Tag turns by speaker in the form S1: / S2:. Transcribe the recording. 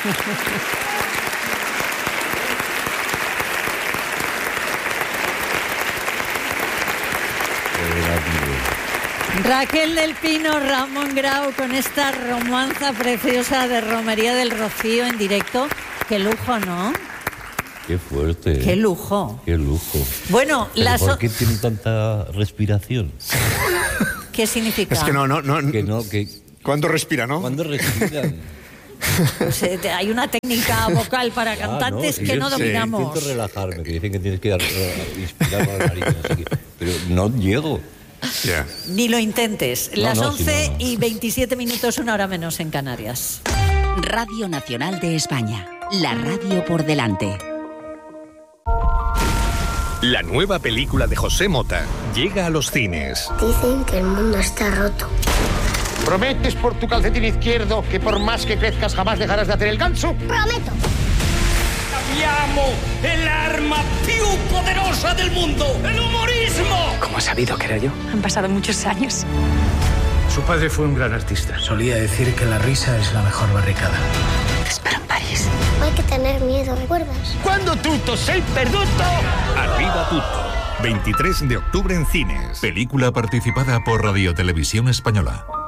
S1: Raquel del Pino, Ramón Grau, con esta romanza preciosa de Romería del Rocío en directo. Qué lujo, ¿no?
S2: Qué fuerte.
S1: Qué lujo.
S2: Qué lujo.
S1: Bueno,
S2: ¿por qué tiene tanta respiración?
S1: ¿Qué significa?
S3: Es que no.
S2: Que
S3: ¿Cuándo respira, no?
S2: ¿Cuándo respiran?
S1: Pues, hay una técnica vocal para cantantes que no dominamos.
S2: Intento relajarme, que dicen que tienes que inspirar por la nariz, no sé qué, pero no llego.
S3: Yeah.
S1: Ni lo intentes. Las 11:27, 1 hora menos en Canarias.
S4: Radio Nacional de España. La radio por delante.
S5: La nueva película de José Mota llega a los cines.
S6: Dicen que el mundo está roto.
S7: ¿Prometes por tu calcetín izquierdo que por más que crezcas jamás dejarás de hacer el ganso?
S6: ¡Prometo!
S8: ¡Cambiamo el arma più poderosa del mundo! ¡El humorismo!
S9: ¿Cómo has sabido que era yo?
S10: Han pasado muchos años.
S11: Su padre fue un gran artista. Solía decir que la risa es la mejor barricada.
S6: Te espero en París. No hay que tener miedo, ¿recuerdas?
S7: Cuando tutto sei perduto.
S5: Arriba tutto. 23 de octubre en cines.
S12: Película participada por Radio Televisión Española.